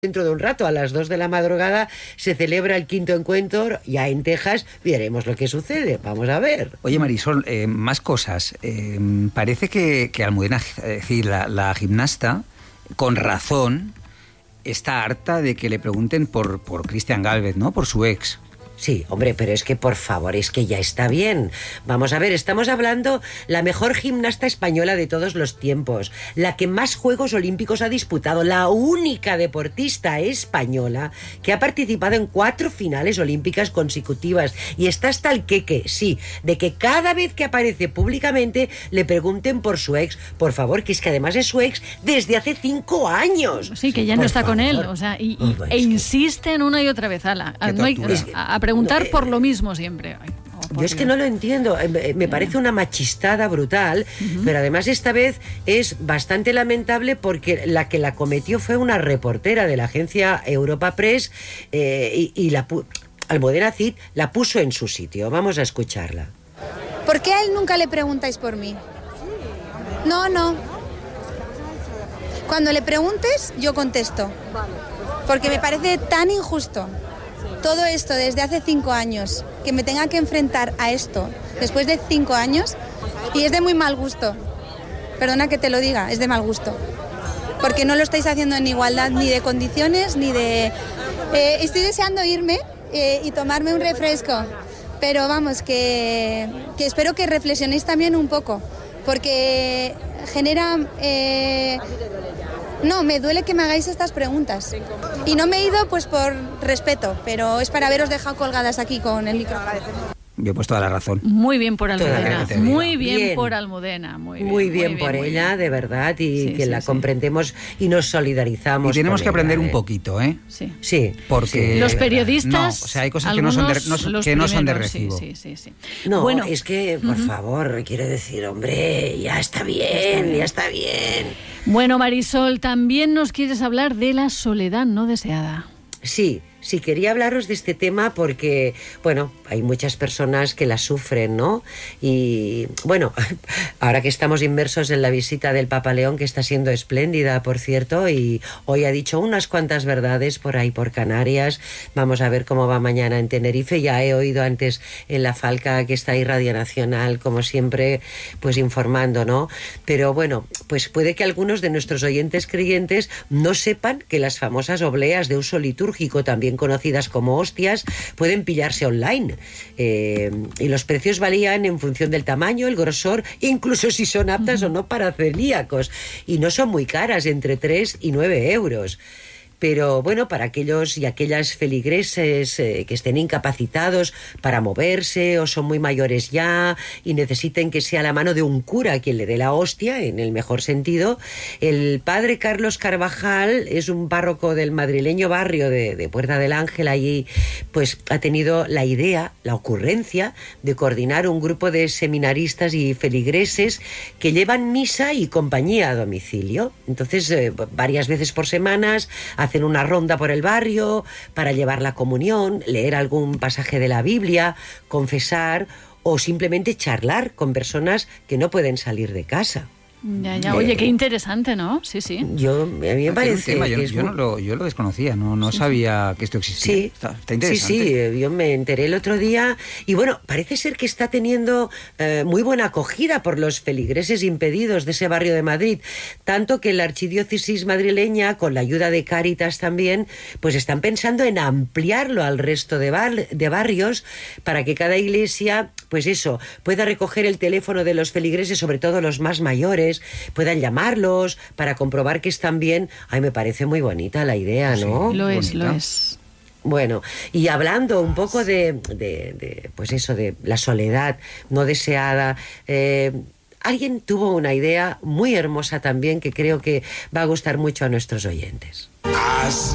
Dentro de un rato, a las 2 de la madrugada, se celebra el 5º encuentro, ya en Texas, veremos lo que sucede, vamos a ver. Oye, Marisol, más cosas. Parece que Almudena, es decir, la gimnasta, con razón, está harta de que le pregunten por Cristian Gálvez, ¿no? Por su ex. Sí, hombre, pero es que, por favor, es que ya está bien. Vamos a ver, estamos hablando la mejor gimnasta española de todos los tiempos, la que más Juegos Olímpicos ha disputado, la única deportista española que ha participado en 4 finales olímpicas consecutivas, y está hasta el queque, sí, de que cada vez que aparece públicamente le pregunten por su ex. Por favor, que es que además es su ex desde hace 5 años. Sí, que ya no está con él, o sea, insisten una y otra vez, a preguntar por lo mismo siempre. Yo es que no lo entiendo, me parece una machistada brutal, pero además esta vez es bastante lamentable porque la que la cometió fue una reportera de la agencia Europa Press y Almudena Cid la puso en su sitio. Vamos a escucharla. ¿Por qué a él nunca le preguntáis por mí? No. Cuando le preguntes, yo contesto. Porque me parece tan injusto todo esto desde hace 5 años, que me tenga que enfrentar a esto después de 5 años, y es de muy mal gusto. Perdona que te lo diga, es de mal gusto. Porque no lo estáis haciendo en igualdad ni de condiciones, ni de... estoy deseando irme y tomarme un refresco, pero vamos, que espero que reflexionéis también un poco, porque genera... No, me duele que me hagáis estas preguntas. Y no me he ido pues por respeto, pero es para haberos dejado colgadas aquí con el micrófono. Yo he puesto toda la razón. Muy bien por Almudena. Muy bien por Almudena. Muy bien por ella, bien. De verdad, y que la comprendemos y nos solidarizamos. Y tenemos que aprender ella, un poquito, ¿eh? Sí. Porque los periodistas... No, o sea, hay cosas que no son de recibo. Sí. No, bueno, es que, por favor, quiero decir, hombre, ya está bien. Bueno, Marisol, también nos quieres hablar de la soledad no deseada. Sí, quería hablaros de este tema porque, bueno, hay muchas personas que la sufren, ¿no? Y, bueno, ahora que estamos inmersos en la visita del Papa León, que está siendo espléndida, por cierto, y hoy ha dicho unas cuantas verdades por ahí, por Canarias. Vamos a ver cómo va mañana en Tenerife. Ya he oído antes en La Falca que está ahí Radio Nacional, como siempre, pues informando, ¿no? Pero, bueno, pues puede que algunos de nuestros oyentes creyentes no sepan que las famosas obleas de uso litúrgico, también conocidas como hostias, pueden pillarse online, y los precios varían en función del tamaño, el grosor, incluso si son aptas o no para celíacos, y no son muy caras, entre 3 y 9 euros. Pero bueno, para aquellos y aquellas feligreses que estén incapacitados para moverse o son muy mayores ya y necesiten que sea la mano de un cura quien le dé la hostia, en el mejor sentido, el padre Carlos Carvajal es un párroco del madrileño barrio de Puerta del Ángel. Allí pues ha tenido la idea, la ocurrencia de coordinar un grupo de seminaristas y feligreses que llevan misa y compañía a domicilio. Entonces, varias veces por semanas hacen una ronda por el barrio para llevar la comunión, leer algún pasaje de la Biblia, confesar o simplemente charlar con personas que no pueden salir de casa. Ya. Oye, qué interesante, ¿no? Sí. A mí me parece que yo lo desconocía, no sabía que esto existía. Sí. Está interesante. Sí, yo me enteré el otro día y bueno, parece ser que está teniendo muy buena acogida por los feligreses impedidos de ese barrio de Madrid, tanto que la archidiócesis madrileña, con la ayuda de Cáritas también, pues están pensando en ampliarlo al resto de barrios para que cada iglesia, pues eso, pueda recoger el teléfono de los feligreses, sobre todo los más mayores, puedan llamarlos para comprobar que están bien. Ay, me parece muy bonita la idea, ¿no? Sí, lo es. Bueno, y hablando un poco de pues eso, de la soledad no deseada, alguien tuvo una idea muy hermosa también que creo que va a gustar mucho a nuestros oyentes.